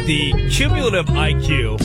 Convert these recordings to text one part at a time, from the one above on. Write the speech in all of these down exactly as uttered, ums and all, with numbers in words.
the cumulative I Q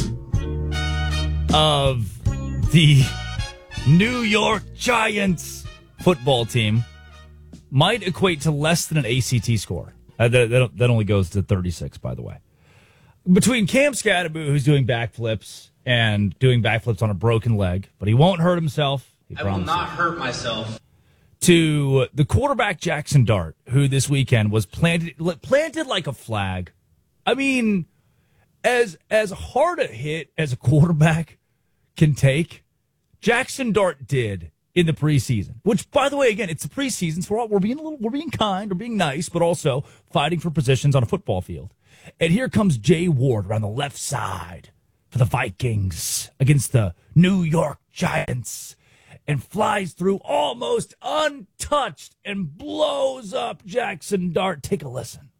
of the New York Giants football team might equate to less than an A C T score. Uh, that, that, that only goes to thirty-six, by the way. Between Cam Scatterbo, who's doing backflips and doing backflips on a broken leg, but he won't hurt himself. He I will not hurt myself. To the quarterback Jackson Dart, who this weekend was planted planted like a flag. I mean, as as hard a hit as a quarterback can take, Jackson Dart did in the preseason. Which, by the way, again, it's the preseason, so we're, all, we're being a little, we're being kind, we're being nice, but also fighting for positions on a football field. And here comes Jay Ward around the left side for the Vikings against the New York Giants, and flies through almost untouched and blows up Jackson Dart. Take a listen.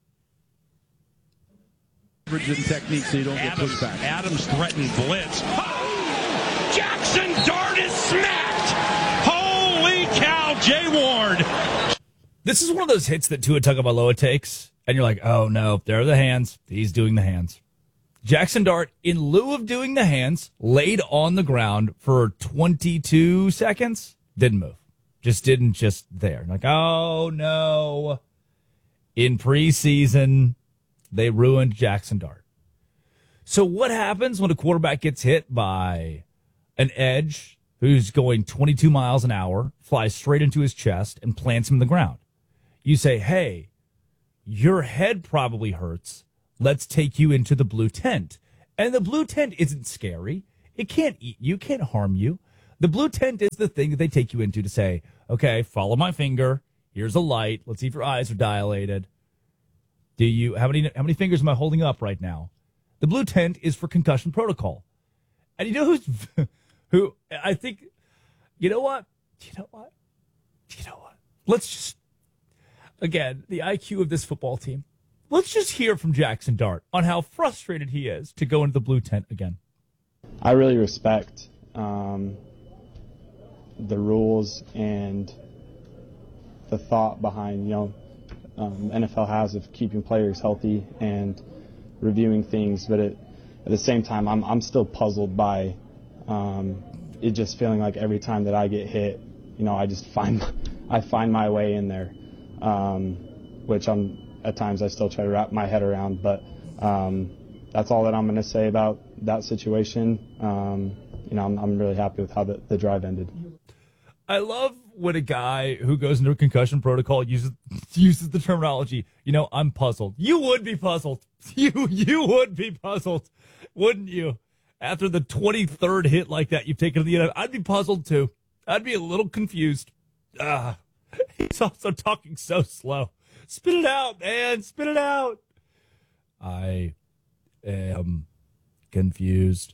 Technique so you don't get Adams, pushed back. Adams threatened blitz. Oh! Jackson Dart is smacked. Holy cow, Jay Ward. This is one of those hits that Tua Tagovailoa takes, and you're like, oh no, there are the hands. He's doing the hands. Jackson Dart, in lieu of doing the hands, laid on the ground for twenty-two seconds. Didn't move. Just didn't just there. Like, oh no. In preseason, they ruined Jackson Dart. So what happens when a quarterback gets hit by an edge who's going twenty-two miles an hour, flies straight into his chest, and plants him in the ground? You say, hey, your head probably hurts. Let's take you into the blue tent. And the blue tent isn't scary. It can't eat you, can't harm you. The blue tent is the thing that they take you into to say, okay, follow my finger. Here's a light. Let's see if your eyes are dilated. Do you, how many, how many fingers am I holding up right now? The blue tent is for concussion protocol. And you know who's, who, I think, you know what? You know what? You know what? Let's just, again, the I Q of this football team. Let's just hear from Jackson Dart on how frustrated he is to go into the blue tent again. I really respect um, the rules and the thought behind, you know, um, N F L has of keeping players healthy and reviewing things, but it, at the same time, I'm I'm still puzzled by um, it just feeling like every time that I get hit, you know, I just find I find my way in there, um, which I'm. At times I still try to wrap my head around, but um, that's all that I'm going to say about that situation. Um, you know, I'm, I'm really happy with how the, the drive ended. I love when a guy who goes into a concussion protocol uses uses the terminology, you know, I'm puzzled. You would be puzzled. You you would be puzzled, wouldn't you? After the twenty-third hit like that you've taken to the end, I'd be puzzled too. I'd be a little confused. Ah, he's also talking so slow. Spit it out, man. Spit it out. I am confused.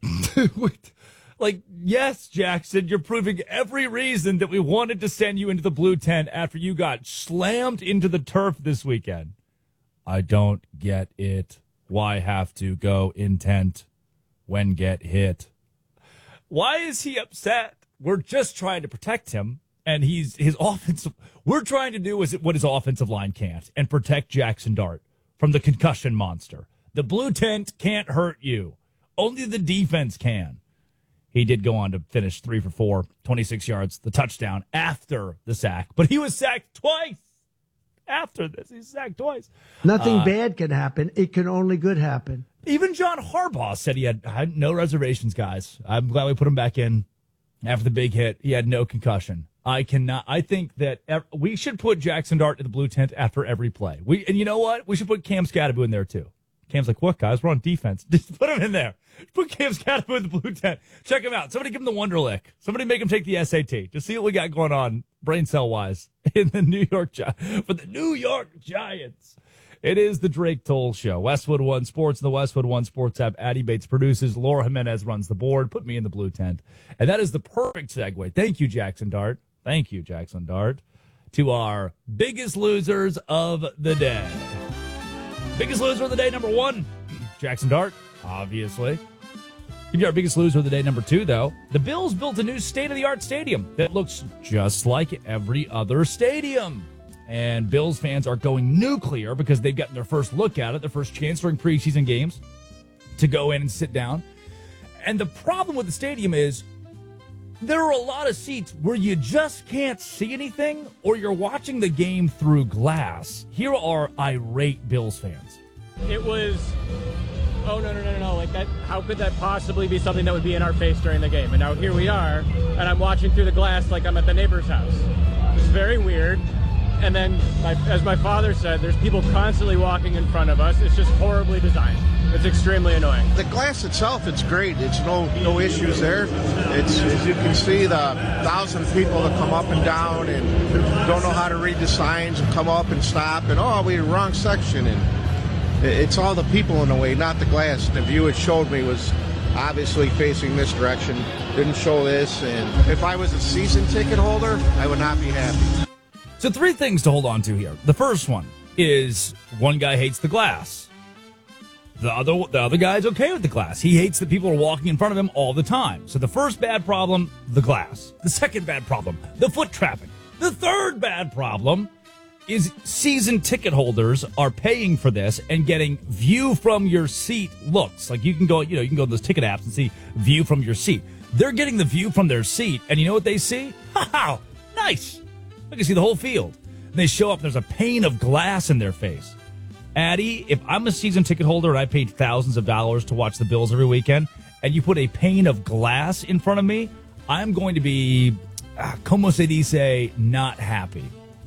Like, yes, Jackson, you're proving every reason that we wanted to send you into the blue tent after you got slammed into the turf this weekend. I don't get it. Why have to go in tent when get hit? Why is he upset? We're just trying to protect him. And he's his offensive. We're trying to do is what his offensive line can't, and protect Jackson Dart from the concussion monster. The blue tent can't hurt you. Only the defense can. He did go on to finish three for four, twenty-six yards, the touchdown after the sack. But he was sacked twice after this. He's sacked twice. Nothing uh, bad can happen. It can only good happen. Even John Harbaugh said he had, had no reservations, guys. I'm glad we put him back in after the big hit. He had no concussion. I cannot. I think that ev- we should put Jackson Dart in the blue tent after every play. We and you know what? We should put Cam Scatterbo in there too. Cam's like, what, guys? We're on defense. Just put him in there. Put Cam Scatterbo in the blue tent. Check him out. Somebody give him the Wonderlic. Somebody make him take the S A T. Just see what we got going on brain cell wise in the New York Gi- for the New York Giants. It is the Drake Toll Show. Westwood One Sports and the Westwood One Sports app. Addie Bates produces. Laura Jimenez runs the board. Put me in the blue tent. And that is the perfect segue. Thank you, Jackson Dart. Thank you, Jackson Dart. To our biggest losers of the day. Biggest loser of the day, number one, Jackson Dart, obviously. Give you our biggest loser of the day, number two, though. The Bills built a new state-of-the-art stadium that looks just like every other stadium. And Bills fans are going nuclear because they've gotten their first look at it, their first chance during preseason games. to go in and sit down. And the problem with the stadium is there are a lot of seats where you just can't see anything, or you're watching the game through glass. Here are irate Bills fans. It was, oh, no, no, no, no, no. Like that, how could that possibly be something that would be in our face during the game? And now here we are, and I'm watching through the glass like I'm at the neighbor's house. It's very weird. And then, my, as my father said, there's people constantly walking in front of us. It's just horribly designed. It's extremely annoying. The glass itself, it's great. It's no no issues there. It's, as you can see, the thousand people that come up and down and don't know how to read the signs and come up and stop and, oh, we're in the wrong section. And it's all the people in the way, not the glass. The view it showed me was obviously facing this direction. Didn't show this. And if I was a season ticket holder, I would not be happy. So three things to hold on to here. The first one is one guy hates the glass. The other the other guy's okay with the glass. He hates that people are walking in front of him all the time. So the first bad problem, the glass. The second bad problem, the foot traffic. The third bad problem is season ticket holders are paying for this and getting view from your seat looks. Like you can go, you know, you can go to those ticket apps and see view from your seat. They're getting the view from their seat, and you know what they see? Wow, nice. I can see the whole field. And they show up, there's a pane of glass in their face. Addie, if I'm a season ticket holder and I paid thousands of dollars to watch the Bills every weekend, and you put a pane of glass in front of me, I'm going to be, uh, como se dice, not happy.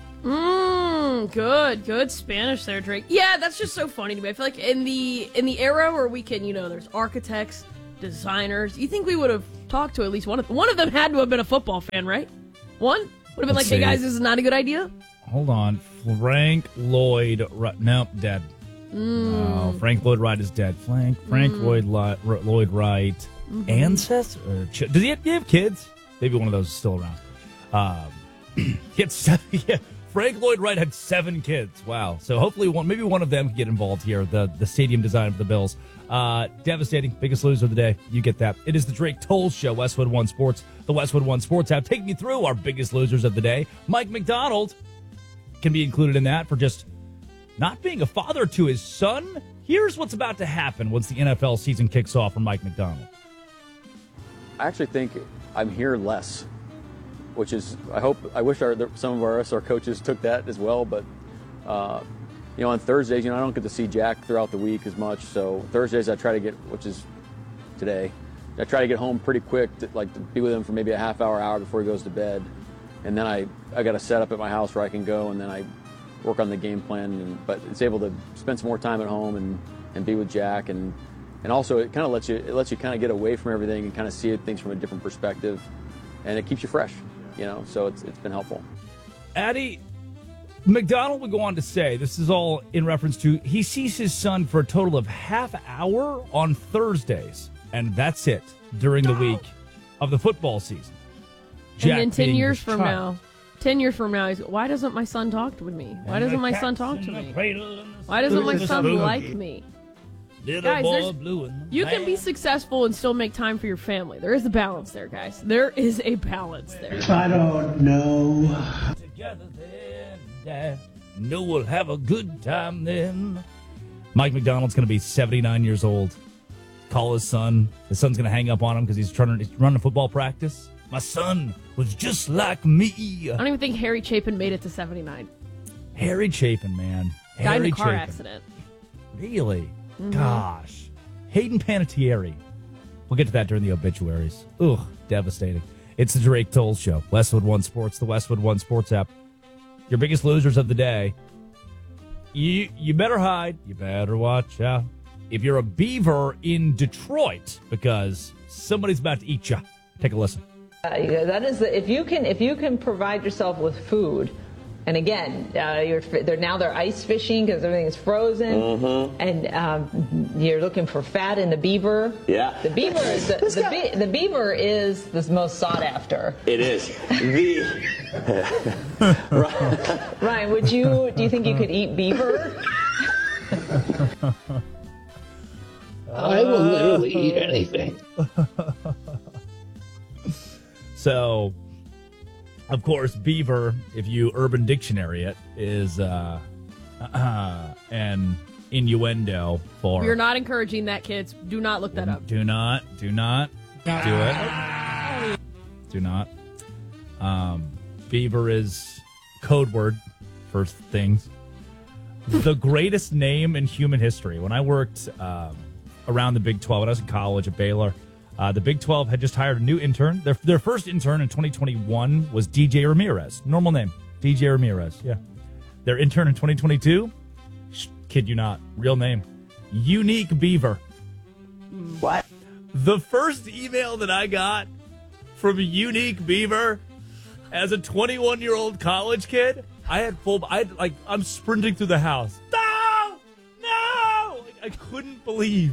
Mmm, good, good Spanish there, Drake. Yeah, that's just so funny to me. I feel like in the in the era where we can, you know, there's architects, designers, you think we would have talked to at least one of them. One of them had to have been a football fan, right? One? Would have been Let's like, hey see. guys, this is not a good idea? Hold on. Frank Lloyd Wright. Nope, dead. Mm. No, Frank Lloyd Wright is dead. Frank Frank Mm. Lloyd Li- R- Lloyd Wright. Mhm. Ancestor? Or ch- Does he have, do he have kids? Maybe one of those is still around. Um, he had seven, yeah, Frank Lloyd Wright had seven kids. Wow. So hopefully one, maybe one of them can get involved here. The the stadium design for the Bills. Uh, devastating. Biggest loser of the day. You get that. It is the Drake Toll Show, Westwood One Sports, the Westwood One Sports app. Taking you through our biggest losers of the day. Mike McDonald can be included in that for just not being a father to his son. Here's what's about to happen once the N F L season kicks off for Mike McDonald. I actually think I'm here less, which is, I hope, I wish our, some of our, our coaches took that as well, but, uh, you know, on Thursdays, you know, I don't get to see Jack throughout the week as much, so Thursdays I try to get, which is today, I try to get home pretty quick, to, like to be with him for maybe a half hour, hour before he goes to bed, and then I, I got a setup at my house where I can go, and then I work on the game plan, and, but it's able to spend some more time at home and, and be with Jack, and and also it kind of lets you, it lets you kind of get away from everything and kind of see things from a different perspective, and it keeps you fresh, you know, so it's it's been helpful. Addie, McDonald would go on to say, this is all in reference to, he sees his son for a total of half hour on Thursdays, and that's it during the week of the football season. Jack and then ten being years his from child. now, ten years from now, he's, why doesn't my son talk to me? Why doesn't my son talk to me? Why doesn't my son like me? Little Guys, boy there's- blue in the You can be man. successful and still make time for your family. There is a balance there, guys. There is a balance there. I don't know. Together then, Dad. Know we'll have a good time then. Mike McDonald's going to be seventy-nine years old. Call his son. His son's going to hang up on him because he's trying to he's running football practice. My son was just like me. I don't even think Harry Chapin made it to seventy-nine. Harry Chapin, man. Died in Harry a car Chapin. accident. Really? Mhm. Gosh. Hayden Panettiere. We'll get to that during the obituaries. Ugh, devastating. It's the Drake Toll Show. Westwood One Sports, the Westwood One Sports app. Your biggest losers of the day. You you better hide. You better watch out. If you're a Beaver in Detroit, because somebody's about to eat you. Take a listen. Uh, yeah, that is the, if you can if you can provide yourself with food, and again, uh, you're they're now they're ice fishing because everything is frozen, Mhm. and um, you're looking for fat in the beaver. Yeah. The beaver is the the, be, the beaver is the most sought after. It is. The Ryan, would you do you think you could eat beaver? I will literally eat anything. So, of course, beaver, if you Urban Dictionary it, is, uh, uh, and innuendo for. We're not encouraging that, kids. Do not look that up. Do not, do not do it. Do not. Um, Beaver is code word for things. The greatest name in human history. When I worked um, around the Big twelve, when I was in college at Baylor, uh, the Big twelve had just hired a new intern. Their, their first intern in twenty twenty-one was D J Ramirez. Normal name, D J Ramirez, yeah. Their intern in twenty twenty-two, kid you not, real name, Unique Beaver. What? The first email that I got from Unique Beaver as a twenty-one-year-old college kid, I had full, I had, like, I'm sprinting through the house. No! No! Like, I couldn't believe.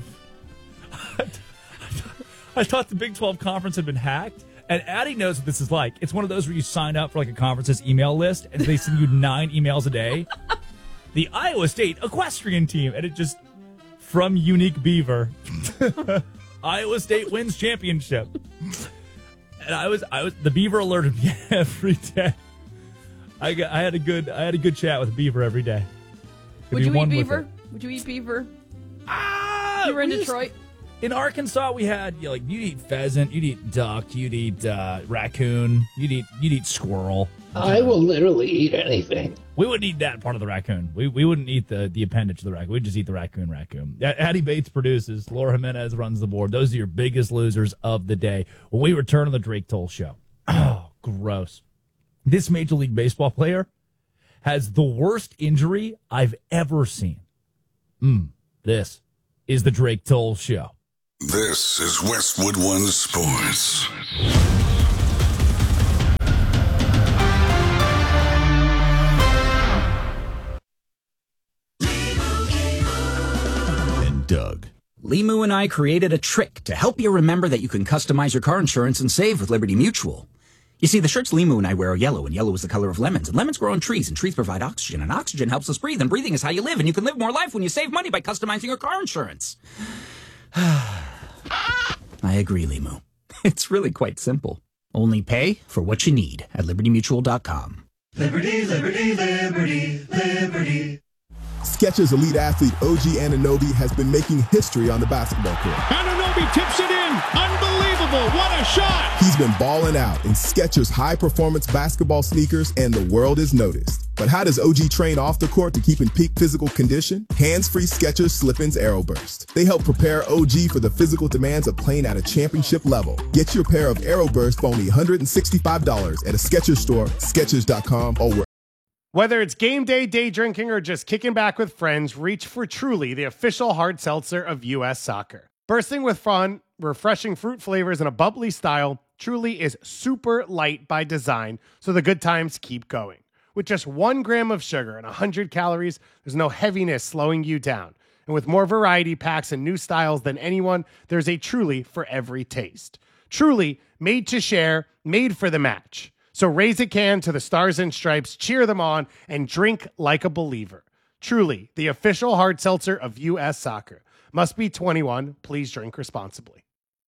I thought the Big twelve conference had been hacked. And Addie knows what this is like. It's one of those where you sign up for like a conference's email list and they send you nine emails a day. The Iowa State equestrian team. And it just, from Unique Beaver, Iowa State wins championship. And I was, I was, the Beaver alerted me every day. I got, I had a good, I had a good chat with Beaver every day. Would you eat beaver? Would you eat beaver? Ah, you were in Detroit. In Arkansas, we had you know, like you'd eat pheasant, you'd eat duck, you'd eat uh, raccoon, you'd eat you'd eat squirrel. I will literally eat anything. We wouldn't eat that part of the raccoon. We we wouldn't eat the, the appendage of the raccoon. We'd just eat the raccoon raccoon. Addie Bates produces. Laura Jimenez runs the board. Those are your biggest losers of the day. When we return on the Drake Toll Show. Oh, gross. This Major League Baseball player has the worst injury I've ever seen. Mm, this is the Drake Toll Show. This is Westwood One Sports. And Doug. Limu and I created a trick to help you remember that you can customize your car insurance and save with Liberty Mutual. You see, the shirts Limu and I wear are yellow, and yellow is the color of lemons, and lemons grow on trees, and trees provide oxygen, and oxygen helps us breathe, and breathing is how you live, and you can live more life when you save money by customizing your car insurance. I agree, Limu. It's really quite simple. Only pay for what you need at liberty mutual dot com. Liberty, liberty, liberty, liberty. Skechers elite athlete O G Anunoby has been making history on the basketball court. Anunoby tips it in. Unbelievable. What a shot. He's been balling out in Skechers high-performance basketball sneakers, and the world is noticed. But how does O G train off the court to keep in peak physical condition? Hands-free Skechers Slip-ins Aeroburst. They help prepare O G for the physical demands of playing at a championship level. Get your pair of Aeroburst for only one hundred sixty-five dollars at a Skechers store, Skechers dot com, or where. Whether it's game day, day drinking, or just kicking back with friends, reach for Truly, the official hard seltzer of U S Soccer. Bursting with fun, refreshing fruit flavors, and a bubbly style, Truly is super light by design, so the good times keep going. With just one gram of sugar and one hundred calories, there's no heaviness slowing you down. And with more variety packs and new styles than anyone, there's a Truly for every taste. Truly, made to share, made for the match. So raise a can to the Stars and Stripes, cheer them on, and drink like a believer. Truly, the official hard seltzer of U S Soccer. Must be twenty-one. Please drink responsibly.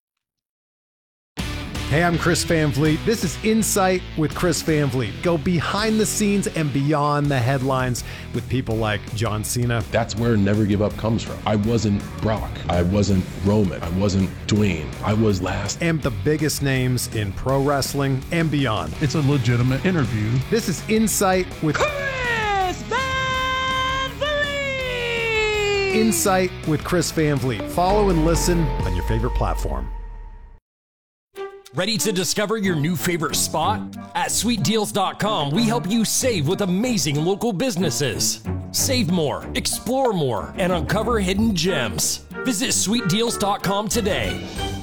Hey, I'm Chris Van Vliet. This is Insight with Chris Van Vliet. Go behind the scenes and beyond the headlines with people like John Cena. That's where Never Give Up comes from. I wasn't Brock. I wasn't Roman. I wasn't Dwayne. I was last. And the biggest names in pro wrestling and beyond. It's a legitimate interview. This is Insight with Chris Van Vliet! Insight with Chris Van Vliet. Follow and listen on your favorite platform. Ready to discover your new favorite spot? At sweet deals dot com, we help you save with amazing local businesses. Save more, explore more, and uncover hidden gems. Visit sweet deals dot com today.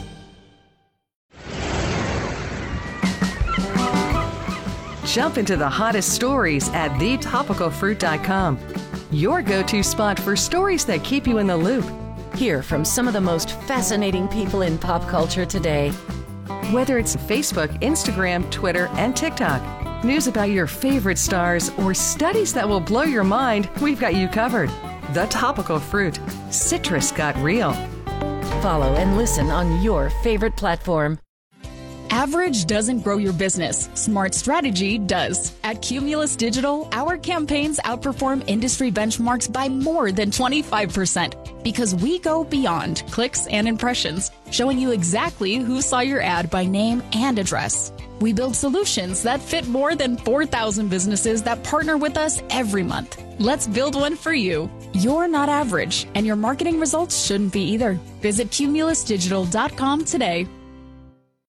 Jump into the hottest stories at the topical fruit dot com. Your go-to spot for stories that keep you in the loop. Hear from some of the most fascinating people in pop culture today. Whether it's Facebook, Instagram, Twitter, and TikTok, news about your favorite stars, or studies that will blow your mind, we've got you covered. The Topical Fruit. Citrus got real. Follow and listen on your favorite platform. Average doesn't grow your business. Smart strategy does. At Cumulus Digital, our campaigns outperform industry benchmarks by more than twenty-five percent because we go beyond clicks and impressions, showing you exactly who saw your ad by name and address. We build solutions that fit more than four thousand businesses that partner with us every month. Let's build one for you. You're not average, and your marketing results shouldn't be either. Visit cumulus digital dot com today.